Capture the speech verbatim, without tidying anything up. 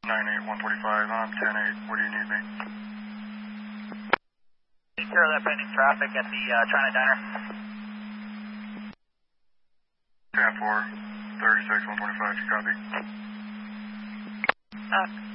nine eight, one forty-five, I'm ten eight, where do you need me? Take care of that pending traffic at the uh, China Diner. ten four, thirty-six, one twenty-five, you copy? Uh,